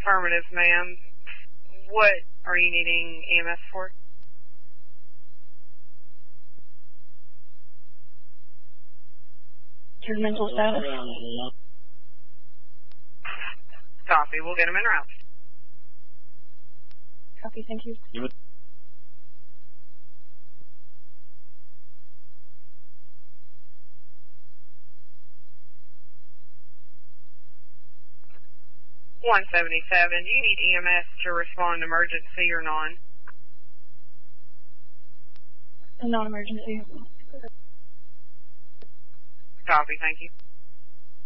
Affirmative, ma'am. What are you needing EMS for? Your mental status. Copy. We'll get him en route. Copy, thank you. 177, do you need EMS to respond emergency or non? Non-emergency. Copy, thank you.